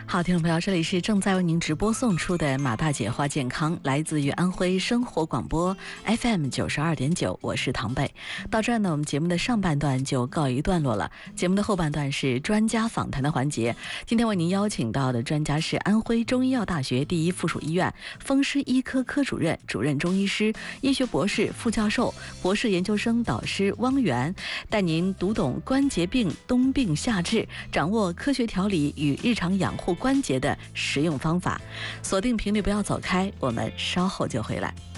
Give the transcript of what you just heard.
好，听众朋友，这里是正在为您直播送出的马大姐话健康，来自于安徽生活广播 FM 92.9，我是唐贝。到这儿呢，我们节目的上半段就告一段落了。节目的后半段是专家访谈的环节。今天为您邀请到的专家是安徽中医药大学第一附属医院风湿医科科主任、主任中医师、医学博士、副教授、博士研究生导师汪源，带您读懂关节病冬病夏治，掌握科学调理与日常养护关节的实用方法。锁定频率，不要走开，我们稍后就回来。